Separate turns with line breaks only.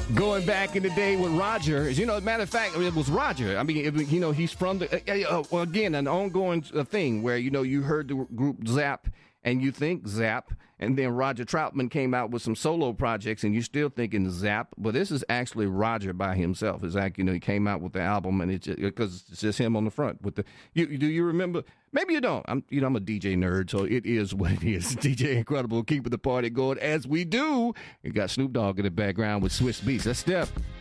Going back in the day with Roger, as you know, matter of fact, it was Roger. I mean, he's from the, well, again, an ongoing thing where, you heard the group Zapp and you think Zapp, and then Roger Troutman came out with some solo projects and you're still thinking Zapp, but this is actually Roger by himself. It's like, he came out with the album and because it's just him on the front with the, do you remember? Maybe you don't. I'm a DJ nerd, so it is what it is. DJ Incredible, keeping the party going as we do. You got Snoop Dogg in the background with Swiss Beats. Let's step.